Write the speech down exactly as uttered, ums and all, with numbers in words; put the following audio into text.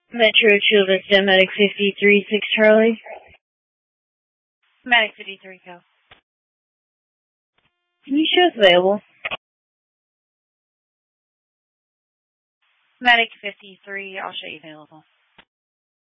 Metro Children's Medic fifty-three, six Charlie. Medic fifty-three, go. Can you show us available? Medic fifty-three, I'll show you available.